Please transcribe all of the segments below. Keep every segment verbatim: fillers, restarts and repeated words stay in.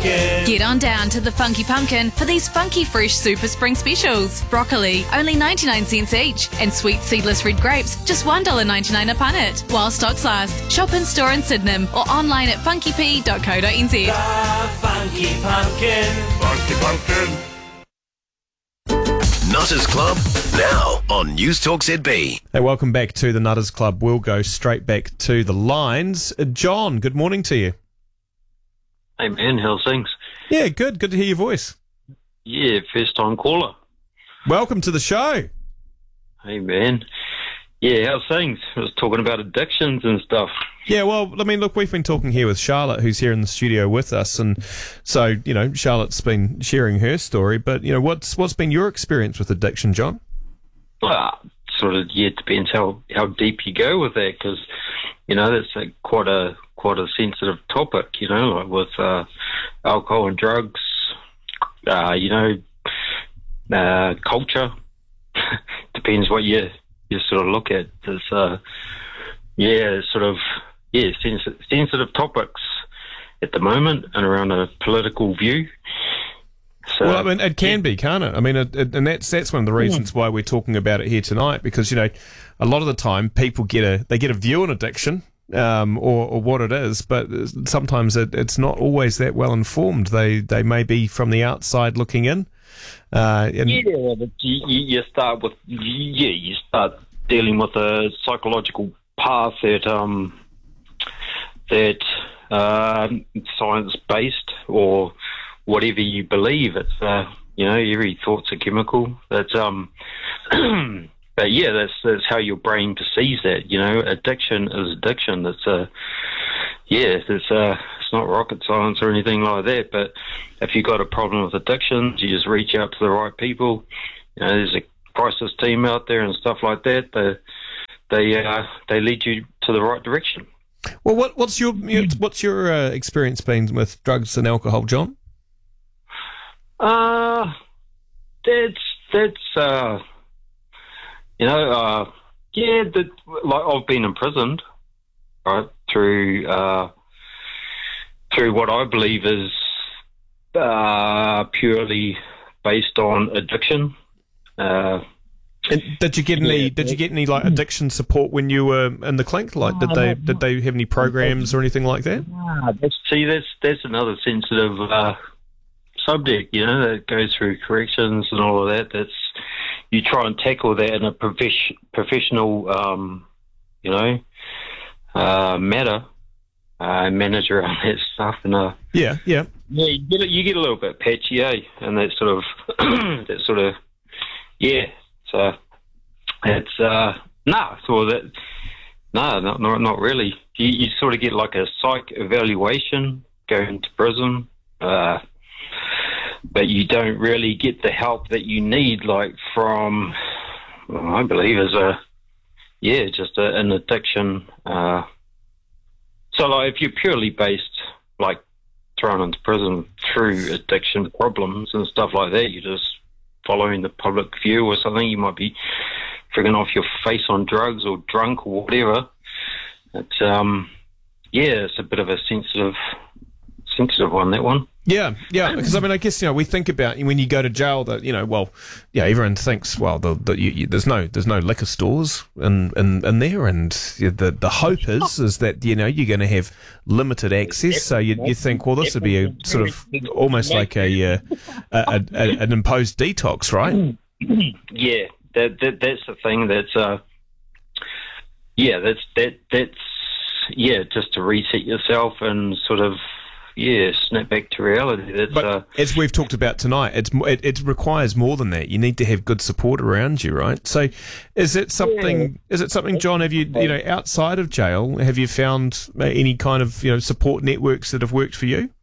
Pumpkin. Get on down to the Funky Pumpkin for these funky fresh super spring specials. Broccoli, only ninety-nine cents each. And sweet seedless red grapes, just one dollar ninety-nine a punnet. While stocks last. Shop in store in Sydenham or online at funky p dot co dot n z. The Funky Pumpkin. Funky Pumpkin. Nutters Club, now on News Talk Z B. Hey, welcome back to the Nutters Club. We'll go straight back to the lines. Uh, John, good morning to you. Hey man, how's things? Yeah, good. Good to hear your voice. Yeah, first time caller. Welcome to the show. Hey man. Yeah, how's things? I was talking about addictions and stuff. Yeah, well, I mean, look, we've been talking here with Charlotte, who's here in the studio with us, and so, you know, Charlotte's been sharing her story, but, you know, what's what's been your experience with addiction, John? Well, sort of, yeah, it depends how, how deep you go with that, because, you know, that's a, quite a quite a sensitive topic, you know, like with uh, alcohol and drugs, uh, you know, uh, culture. Depends what you you sort of look at. There's, uh, yeah, sort of, yeah, sensitive, sensitive topics at the moment and around a political view. So, well, I mean, it can be, can't it? I mean, it, it, and that's that's one of the reasons why we're talking about it here tonight, because, you know, a lot of the time people get a they get a view on addiction, um, or, or what it is, but sometimes it, it's not always that well informed. They they may be from the outside looking in. Uh, and yeah, but you, you start with yeah, you start dealing with a psychological path that um that uh, science based or whatever you believe. It's uh, you know, every thought's a chemical. That's um, but yeah, that's that's how your brain perceives that. You know, addiction is addiction. That's a yeah, it's uh, it's not rocket science or anything like that. But if you've got a problem with addictions, you just reach out to the right people. You know, there's a crisis team out there and stuff like that. They they uh, they lead you to the right direction. Well, what what's your what's your uh, experience been with drugs and alcohol, John? Uh, that's that's uh, you know, uh, yeah, that like I've been imprisoned, right, through uh, through what I believe is uh, purely based on addiction. Uh, and did you get any? Yeah, did you get any like addiction support when you were in the clink? Like, did they did they have any programs or anything like that? Ah, that's, see, that's that's another sensitive uh, subject. You know, that goes through corrections and all of that. That's you try and tackle that in a prof- professional, um, you know, uh, matter. Uh, manage around that stuff, and uh, yeah, yeah, yeah, you get a, you get a little bit patchy, eh? And that sort of that sort of yeah. So it's uh no, so that no, not not, not really. You, you sort of get like a psych evaluation, going to prison, uh, but you don't really get the help that you need, like from well, I believe is a yeah, just a, an addiction. Uh, so like if you're purely based like thrown into prison through addiction problems and stuff like that, you just following the public view or something, you might be frigging off your face on drugs or drunk or whatever. It's um, yeah, it's a bit of a sensitive, sensitive one. That one. Yeah, yeah. Because I mean, I guess you know we think about when you go to jail that you know, well, yeah, everyone thinks well, the, the, you, you, there's no there's no liquor stores in, in, in there, and the the hope is is that you know you're going to have limited access. So you you think well, this would be a sort of almost like a, uh, a, a, a an imposed detox, right? Yeah, that, that that's the thing. That's uh, yeah, that's that that's yeah, just to reset yourself and sort of. Yeah, snap back to reality. That's, but uh, as we've talked about tonight, it's it, it requires more than that. You need to have good support around you, right? So, is it something? Yeah. Is it something, John? Have you you know outside of jail, have you found any kind of you know support networks that have worked for you?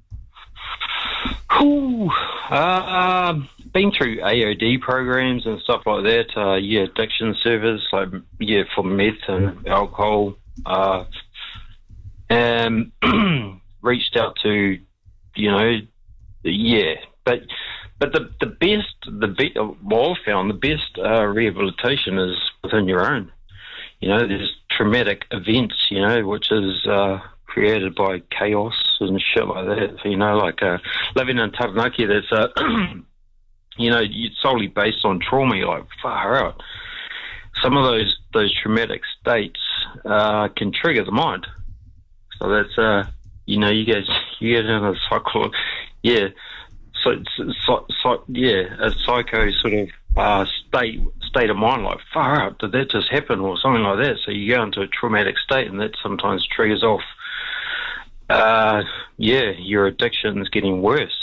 Ooh, uh, been through A O D programs and stuff like that. Uh, yeah, addiction service, like yeah, for meth and alcohol. Uh, and reached out to, you know, yeah, but but the the best the be, well, I've found the best uh, rehabilitation is within your own. You know, there's traumatic events, you know, which is uh, created by chaos and shit like that. You know, like uh, living in Taranaki, that's uh, you know, solely based on trauma. You're like, far out. Some of those those traumatic states uh, can trigger the mind. So that's uh, you know, you get you get in a cycle, yeah. So, so, so yeah, a psycho sort of uh, state state of mind, like far out, did that just happen or something like that? So you go into a traumatic state, and that sometimes triggers off. Uh, yeah, your addiction's getting worse.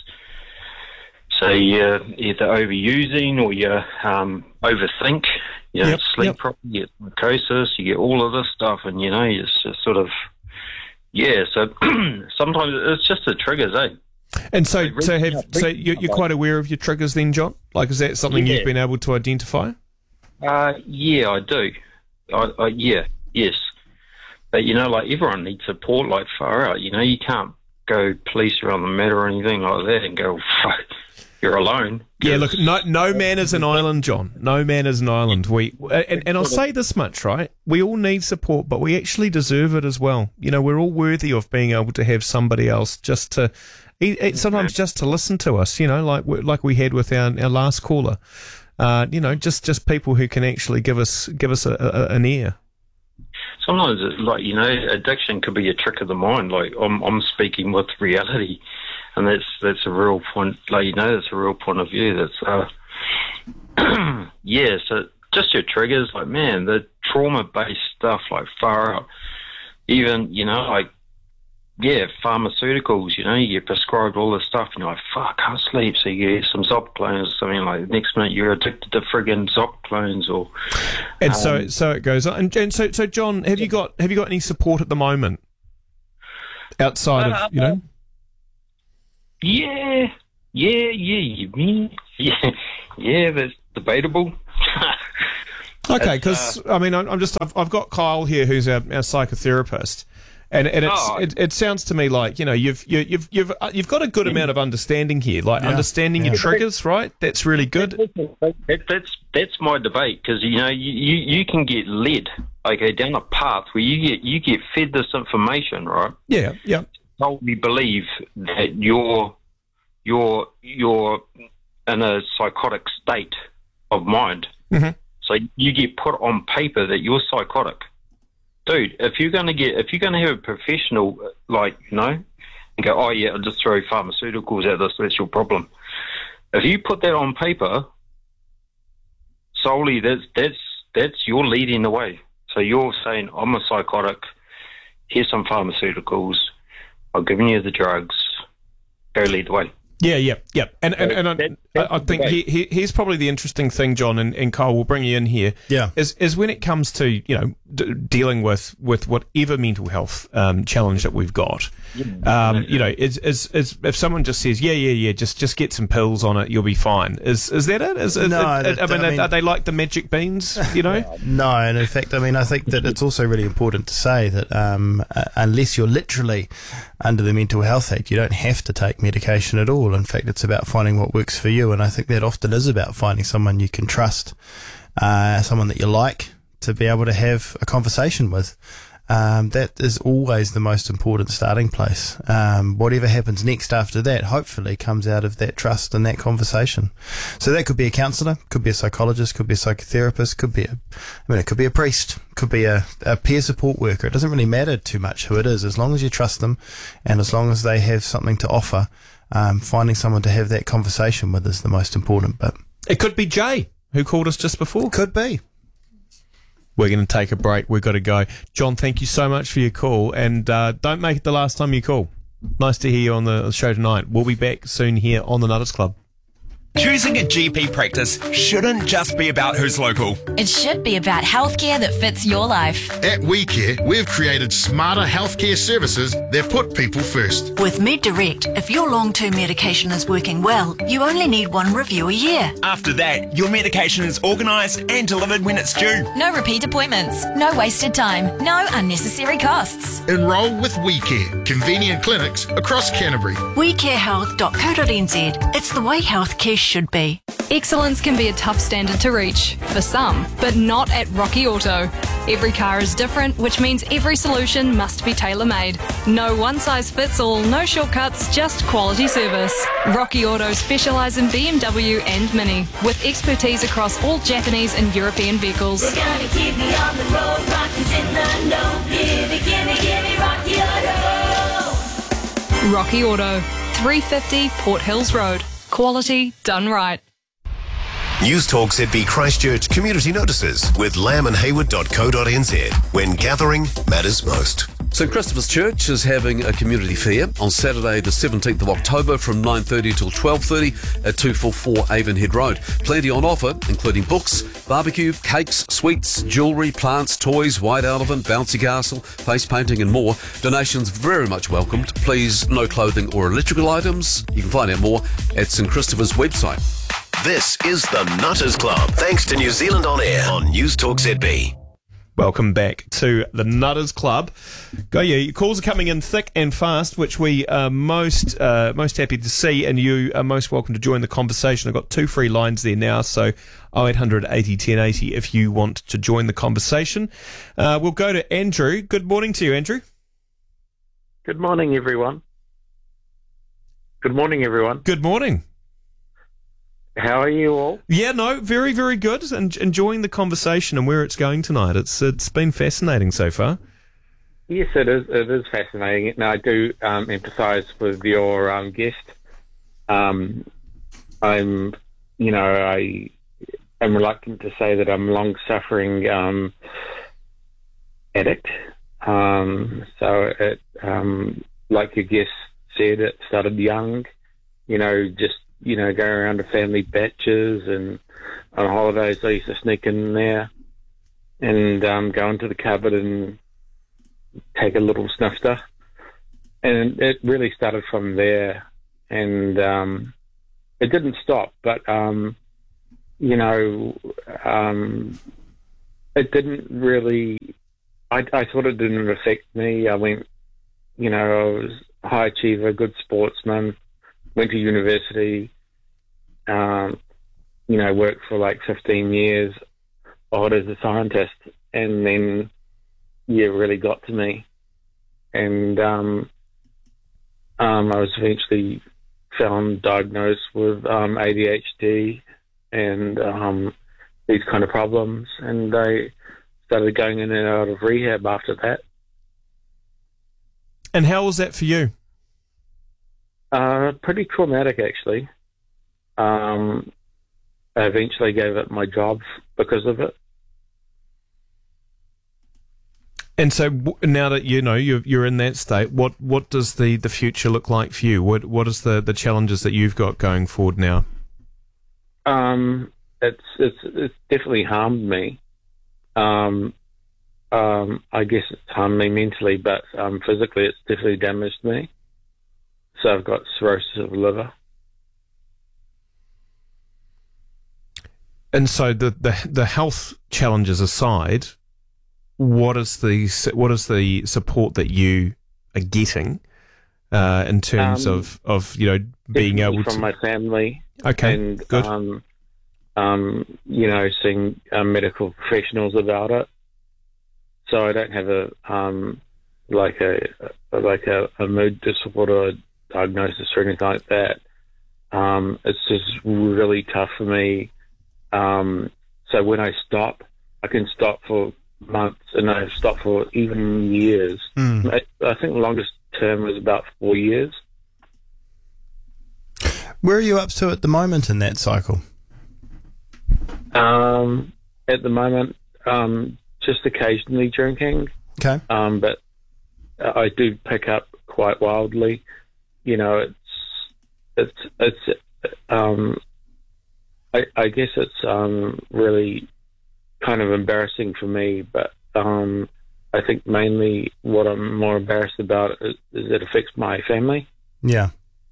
So you're either overusing or you um, overthink. You don't Yep, sleep yep. properly. You get psychosis. You get all of this stuff, and you know, it's just sort of yeah. So sometimes it's just the triggers, eh? And so, Really so have not so big you're, you're about quite aware of your triggers then, John? Like, is that something Yeah. you've been able to identify? Uh, yeah, I do. I, I, yeah, yes. But, you know, like, everyone needs support, like, far out. You know, you can't go police around the matter or anything like that and go, fuck, you're alone. Yeah, look, no, no man is an island, John. No man is an island. We and, and I'll say this much, right? We all need support, but we actually deserve it as well. You know, we're all worthy of being able to have somebody else just to, e- e- sometimes just to listen to us. You know, like we- like we had with our our last caller. Uh, you know, just, just people who can actually give us give us a, a, an ear. Sometimes, it's like, you know, addiction could be a trick of the mind. Like, I'm, I'm speaking with reality. And that's that's a real point, like, you know, that's a real point of view. That's, uh, yeah, so just your triggers, like, man, the trauma-based stuff, like, far out. Even, you know, like, yeah, pharmaceuticals, you know, you get prescribed all this stuff, and you're like, fuck, I can't sleep, so you get some Zopiclones or something, like, next minute you're addicted to friggin' Zopiclones or... And so um, so it goes on. And, and so so John, have you got have you got any support at the moment outside of you know? Yeah, yeah, yeah, you mean, yeah, yeah, that's debatable. Okay, It's, because I mean, I'm I'm just I've, I've got Kyle here, who's our, our psychotherapist, and and it's Oh. it, it sounds to me like you know you've you, you've you've uh, you've got a good amount of understanding here, like Yeah, understanding your yeah. triggers, right? That's really good. That, that's that's my debate, because you know you, you, you can get led, okay, down a path where you get you get fed this information, right? Yeah, yeah, Totally believe that you're you're you're in a psychotic state of mind. Mhm. So you get put on paper that you're psychotic, dude. If you're gonna get if you're gonna have a professional, like, you know, and go, oh yeah, I'll just throw pharmaceuticals at this, that's your problem. If you put that on paper, solely that's that's that's you're leading the way. So you're saying, I'm a psychotic. Here's some pharmaceuticals. I've given you the drugs. Go lead the way. yeah, yeah, yeah. And and, and I, That- that's I, I the think he, debate. he, here's probably the interesting thing, John, and, and Kyle, we'll bring you in here. Yeah. is is when it comes to you know d- dealing with with whatever mental health um, challenge that we've got. Um, you know, is, is is if someone just says, yeah, yeah, yeah, just just get some pills on it, you'll be fine. Is is that it? Is, is, No, it- I, that- mean, I mean- are they like the magic beans? You know? No, and in fact, I mean, I think that it's also really important to say that um, uh, unless you're literally under the Mental Health Act, you don't have to take medication at all. In fact, it's about finding what works for you, and I think that often is about finding someone you can trust, uh, someone that you like to be able to have a conversation with. Um, that is always the most important starting place. Um, whatever happens next after that, hopefully comes out of that trust and that conversation. So that could be a counsellor, could be a psychologist, could be a psychotherapist, could be a, I mean, it could be a priest, could be a, a peer support worker. It doesn't really matter too much who it is, as long as you trust them and as long as they have something to offer. Um, finding someone to have that conversation with is the most important bit. It could be Jay, who called us just before. Could be. We're going to take a break. We've got to go. John, thank you so much for your call, and uh, don't make it the last time you call. Nice to hear you on the show tonight. We'll be back soon here on the Nutters Club. Choosing a G P practice shouldn't just be about who's local. It should be about healthcare that fits your life. At WeCare, we've created smarter healthcare services that put people first. With MedDirect, if your long-term medication is working well, you only need one review a year. After that, your medication is organised and delivered when it's due. No repeat appointments, no wasted time, no unnecessary costs. Enroll with WeCare, convenient clinics across Canterbury. we care health dot co dot n z. It's the way healthcare should be. Excellence can be a tough standard to reach, for some, but not at Rocky Auto. Every car is different, which means every solution must be tailor-made. No one-size-fits-all, no shortcuts, just quality service. Rocky Auto specialise in B M W and Mini, with expertise across all Japanese and European vehicles. We're gonna keep me on the road, Rocky's in the know. Gimme, gimme, gimme Rocky Auto. Rocky Auto, three fifty Port Hills Road. Quality done right. News Talk Z B Christchurch community notices with lamb and hayward dot co dot n z, when gathering matters most. St Christopher's Church is having a community fair on Saturday the seventeenth of October from nine thirty till twelve thirty at two forty-four Avonhead Road. Plenty on offer, including books, barbecue, cakes, sweets, jewellery, plants, toys, white elephant, bouncy castle, face painting and more. Donations very much welcomed. Please, no clothing or electrical items. You can find out more at St Christopher's website. This is the Nutters Club, thanks to New Zealand On Air on News Talk Z B. Welcome back to the Nutters Club. Go you. Your calls are coming in thick and fast, which we are most uh, most happy to see, and you are most welcome to join the conversation. I've got two free lines there now, so oh eight hundred eighty ten eighty if you want to join the conversation. Uh, we'll go to Andrew. Good morning to you, Andrew. Good morning, everyone. Good morning, everyone. Good morning. How are you all? Yeah, no, very, very good. And enjoying the conversation and where it's going tonight. It's it's been fascinating so far. Yes, it is. It is fascinating. And I do um, empathise with your um, guest. Um, I'm, you know, I am reluctant to say that I'm a long-suffering um, addict. Um, so, it, um, like your guest said, it started young. You know, just you know, going around to family batches, and on holidays I used to sneak in there and um, go into the cupboard and take a little snifter. And it really started from there, and um, it didn't stop, but, um, you know, um, it didn't really, I, I thought it didn't affect me. I went, you know, I was a high achiever, good sportsman, went to university, um, you know, worked for like fifteen years odd as a scientist, and then, yeah, it really got to me. And um, um, I was eventually found diagnosed with um, A D H D and um, these kind of problems, and I started going in and out of rehab after that. And how was that for you? Uh, pretty traumatic, actually. Um, I eventually gave up my job because of it. And so w- now that you know you're, you're in that state, what, what does the, the future look like for you? What what is the, the challenges that you've got going forward now? Um, it's it's it's definitely harmed me. Um, um, I guess it's harmed me mentally, but um, physically, it's definitely damaged me. So I've got cirrhosis of the liver. And so the, the the health challenges aside, what is the what is the support that you are getting uh, in terms um, of, of you know being able from to my family? Okay, and, good. Um, um, you know, seeing um, medical professionals about it. So I don't have a um, like a like a, a mood disorder diagnosis or anything like that. Um, it's just really tough for me. Um, so when I stop, I can stop for months, and I've stopped for even years. Mm. I, I think the longest term was about four years. Where are you up to at the moment in that cycle? Um, at the moment, um, just occasionally drinking. Okay. Um, but I do pick up quite wildly. You know, it's it's it's. Um, I, I guess it's um, really kind of embarrassing for me, but um, I think mainly what I'm more embarrassed about is, is it affects my family. Yeah.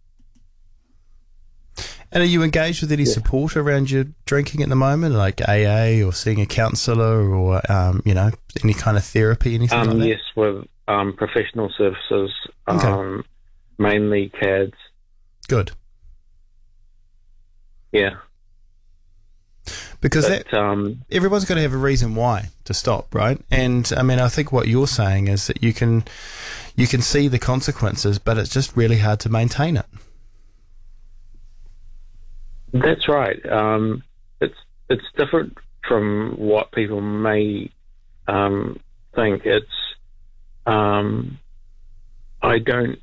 And are you engaged with any Yeah. support around your drinking at the moment, like A A or seeing a counsellor or, um, you know, any kind of therapy, anything Um, like that? yes, with um, professional services, Okay. um, mainly C A Ds. Good. Yeah. Because but, that, um, everyone's got to have a reason why to stop, right? And I mean, I think what you're saying is that you can you can see the consequences, but it's just really hard to maintain it. That's right. Um, it's it's different from what people may um, think. It's um, I don't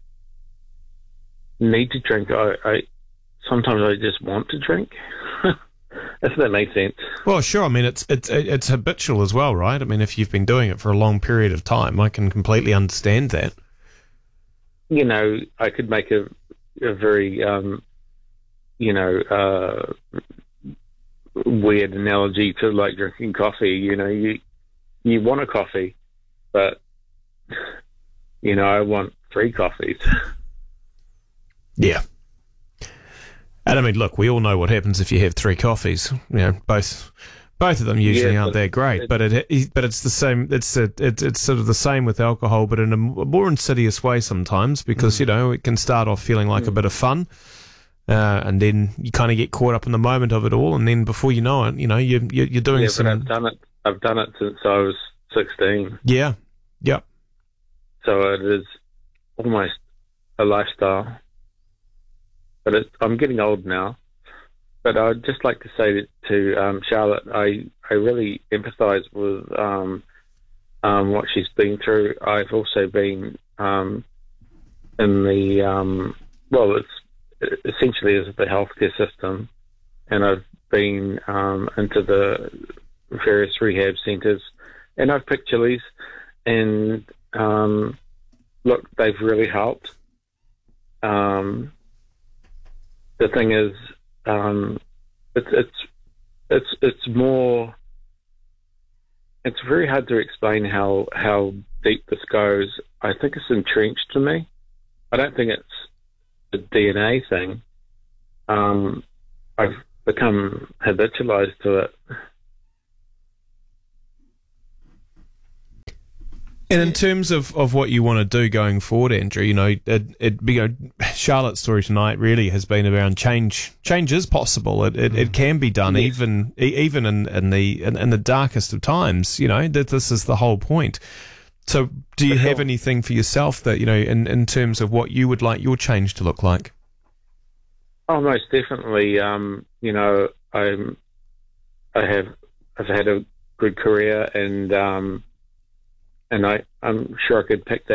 need to drink. I, I sometimes I just want to drink. If that makes sense. Well, sure. I mean, it's it's it's habitual as well, right? I mean, if you've been doing it for a long period of time, I can completely understand that. You know, I could make a a very um, you know uh, weird analogy to like drinking coffee. You know, you you want a coffee, but you know, I want three coffees. Yeah. And I mean, look, we all know what happens if you have three coffees. You know, both both of them usually yeah, aren't that great. It, but it but it's the same. It's a, it, it's sort of the same with alcohol, but in a more insidious way sometimes, because mm. you know it can start off feeling like mm. a bit of fun, uh, and then you kind of get caught up in the moment of it all, and then before you know it, you know you you're, you're doing yeah, some. But I've done it. I've done it since I was sixteen. Yeah. Yep. So it is almost a lifestyle. But it, I'm getting old now. But I'd just like to say to um, Charlotte, I, I really empathise with um, um, what she's been through. I've also been um, in the, um, well, it's essentially is the healthcare system, and I've been um, into the various rehab centres, and I've picked chilies, and um, look, they've really helped. Um, The thing is, um, it's it's it's it's more. It's very hard to explain how how deep this goes. I think it's entrenched to me. I don't think it's a D N A thing. Um, I've become habitualized to it. And in terms of, of what you want to do going forward, Andrew, you know, it, it you know, Charlotte's story tonight really has been around change. Change is possible. It it, it can be done, yes. even even in, in the in, in the darkest of times. You know, that this is the whole point. So, do you have anything for yourself that you know, in, in terms of what you would like your change to look like? Oh, most definitely. Um, you know, I'm I have I've had a good career, and um, and I I'm sure I could pick that